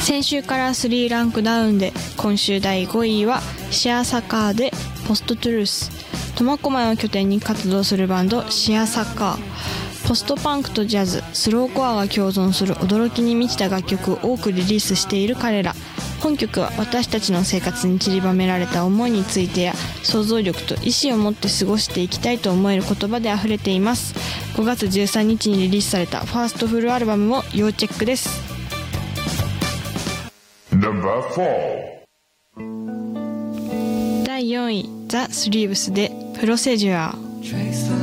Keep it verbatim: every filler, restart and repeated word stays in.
先週からスリーランクダウンで、今週だいごいはシアサカーでポストトゥルース。苫小牧を拠点に活動するバンドシアサカー。ポストパンクとジャズ、スローコアが共存する驚きに満ちた楽曲を多くリリースしている彼ら。本曲は私たちの生活に散りばめられた思いについてや、想像力と意志を持って過ごしていきたいと思える言葉であふれています。ごがつじゅうさんにちにリリースされたファーストフルアルバムも要チェックです。だいよんい、ザ・スリーブスでプロセジュアー。